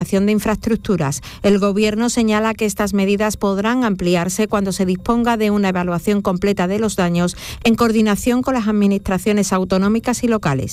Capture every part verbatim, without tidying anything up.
implementación de infraestructuras. El Gobierno señala que estas medidas podrán ampliarse cuando se disponga de una evaluación completa de los daños en coordinación con las administraciones autonómicas y locales.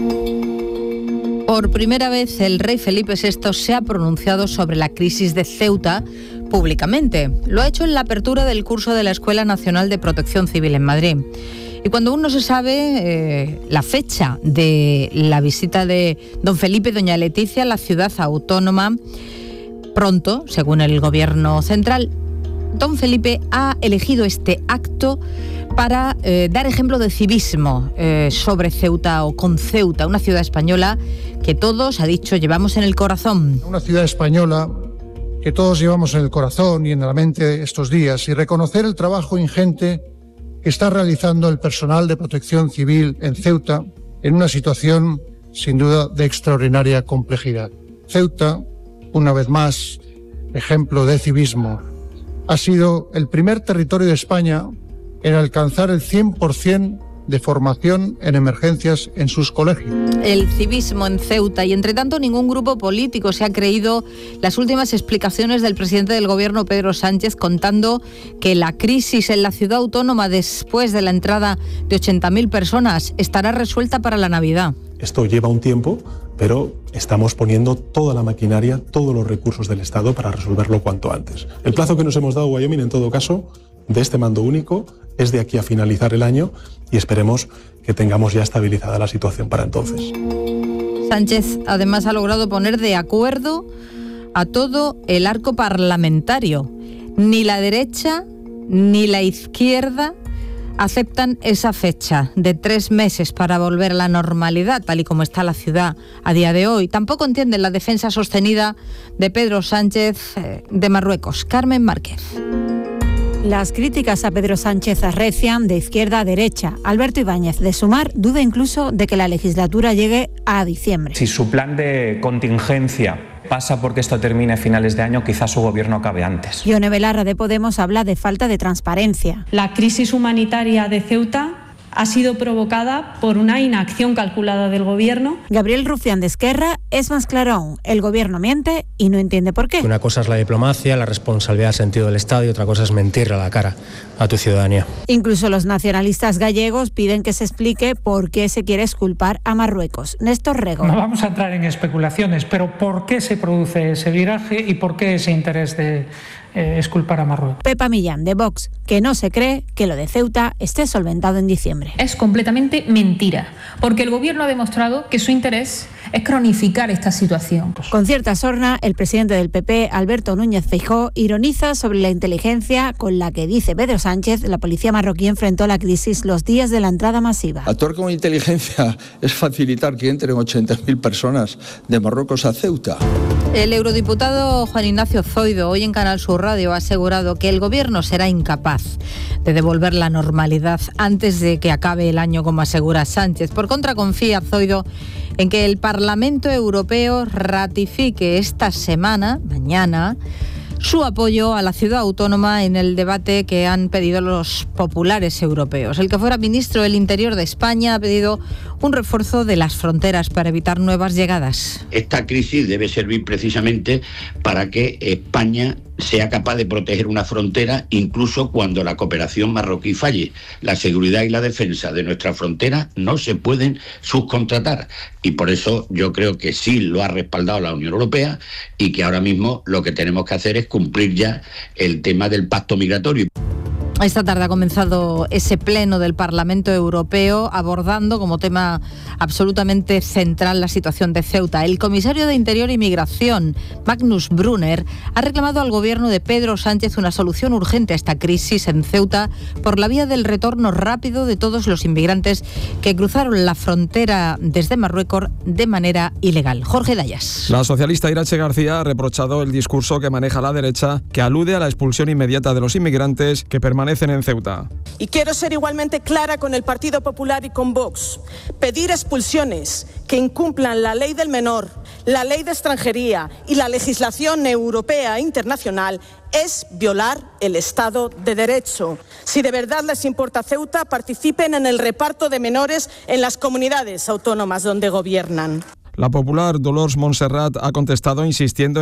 Por primera vez, el rey Felipe sexto se ha pronunciado sobre la crisis de Ceuta públicamente. Lo ha hecho en la apertura del curso de la Escuela Nacional de Protección Civil en Madrid. Y cuando aún no se sabe eh, la fecha de la visita de don Felipe y doña Leticia a la ciudad autónoma, pronto, según el Gobierno central, don Felipe ha elegido este acto para eh, dar ejemplo de civismo eh, sobre Ceuta o con Ceuta, una ciudad española que todos, ha dicho, llevamos en el corazón. Una ciudad española que todos llevamos en el corazón y en la mente estos días, y reconocer el trabajo ingente que está realizando el personal de protección civil en Ceuta en una situación sin duda de extraordinaria complejidad. Ceuta, una vez más, ejemplo de civismo, ha sido el primer territorio de España en alcanzar el cien por ciento de formación en emergencias en sus colegios. El civismo en Ceuta, y entre tanto ningún grupo político se ha creído las últimas explicaciones del presidente del Gobierno, Pedro Sánchez, contando que la crisis en la ciudad autónoma después de la entrada de ochenta mil personas estará resuelta para la Navidad. Esto lleva un tiempo, pero estamos poniendo toda la maquinaria, todos los recursos del Estado para resolverlo cuanto antes. El plazo que nos hemos dado, Wyoming, en todo caso, de este mando único, es de aquí a finalizar el año y esperemos que tengamos ya estabilizada la situación para entonces. Sánchez además ha logrado poner de acuerdo a todo el arco parlamentario. Ni la derecha ni la izquierda aceptan esa fecha de tres meses para volver a la normalidad, tal y como está la ciudad a día de hoy. Tampoco entienden la defensa sostenida de Pedro Sánchez de Marruecos. Carmen Márquez. Las críticas a Pedro Sánchez arrecian de izquierda a derecha. Alberto Ibáñez, de Sumar, duda incluso de que la legislatura llegue a diciembre. Si su plan de contingencia pasa porque esto termine a finales de año, quizás su gobierno acabe antes. Ione Belarra, de Podemos, habla de falta de transparencia. La crisis humanitaria de Ceuta ha sido provocada por una inacción calculada del Gobierno. Gabriel Rufián, de Esquerra, es más claro aún. El Gobierno miente y no entiende por qué. Una cosa es la diplomacia, la responsabilidad del sentido del Estado, y otra cosa es mentirle a la cara a tu ciudadanía. Incluso los nacionalistas gallegos piden que se explique por qué se quiere exculpar a Marruecos. Néstor Rego. No vamos a entrar en especulaciones, pero ¿por qué se produce ese viraje y por qué ese interés de eh, exculpar a Marruecos? Pepa Millán, de Vox, que no se cree que lo de Ceuta esté solventado en diciembre. Es completamente mentira, porque el Gobierno ha demostrado que su interés es cronificar esta situación. Con cierta sorna, el presidente del P P, Alberto Núñez Feijóo, ironiza sobre la inteligencia con la que, dice Pedro Sánchez, la policía marroquí enfrentó la crisis los días de la entrada masiva. Actuar con inteligencia es facilitar que entren ochenta mil personas de Marruecos a Ceuta. El eurodiputado Juan Ignacio Zoido, hoy en Canal Sur Radio, ha asegurado que el Gobierno será incapaz de devolver la normalidad antes de que acabe el año, como asegura Sánchez. Por contra, confía Zoido en que el Parlamento Europeo ratifique esta semana, mañana, su apoyo a la ciudad autónoma en el debate que han pedido los populares europeos. El que fuera ministro del Interior de España ha pedido un refuerzo de las fronteras para evitar nuevas llegadas. Esta crisis debe servir precisamente para que España sea capaz de proteger una frontera incluso cuando la cooperación marroquí falle. La seguridad y la defensa de nuestra frontera no se pueden subcontratar, y por eso yo creo que sí lo ha respaldado la Unión Europea y que ahora mismo lo que tenemos que hacer es cumplir ya el tema del pacto migratorio. Esta tarde ha comenzado ese pleno del Parlamento Europeo abordando como tema absolutamente central la situación de Ceuta. El comisario de Interior y Migración, Magnus Brunner, ha reclamado al gobierno de Pedro Sánchez una solución urgente a esta crisis en Ceuta por la vía del retorno rápido de todos los inmigrantes que cruzaron la frontera desde Marruecos de manera ilegal. Jorge Dayas. La socialista Irache García ha reprochado el discurso que maneja la derecha, que alude a la expulsión inmediata de los inmigrantes que permanecen en Ceuta. Y quiero ser igualmente clara con el Partido Popular y con Vox. Pedir expulsiones que incumplan la ley del menor, la ley de extranjería y la legislación europea e internacional es violar el Estado de Derecho. Si de verdad les importa Ceuta, participen en el reparto de menores en las comunidades autónomas donde gobiernan. La popular Dolors Montserrat ha contestado insistiendo